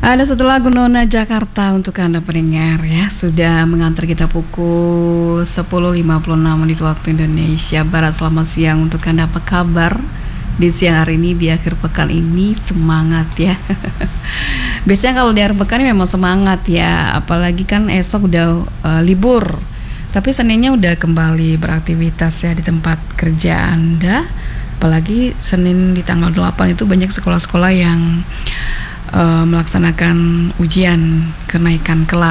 Ada satu lagu Nona Jakarta untuk Anda pendengar ya. Sudah mengantar kita pukul 10.56 menit waktu Indonesia Barat. Selamat siang untuk Anda, apa kabar? Di siang hari ini, di akhir pekan ini, semangat ya. Biasanya kalau di akhir pekan ini memang semangat ya. Apalagi kan esok udah libur. Tapi Seninnya udah kembali beraktivitas ya di tempat kerja Anda. Apalagi Senin di tanggal 8 itu banyak sekolah-sekolah yang melaksanakan ujian kenaikan kelas.